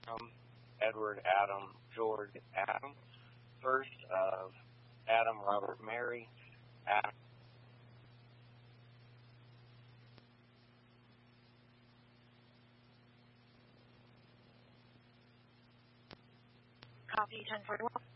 Adam, Edward, Adam, George, Adam. First of Adam, Robert, Mary, Adam. Copy 1041.